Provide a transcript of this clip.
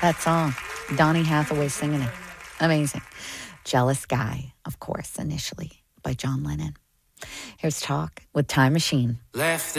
that song. Donny Hathaway singing it. Amazing. Jealous Guy, of course, initially by John Lennon. Here's Talk with Time Machine. Left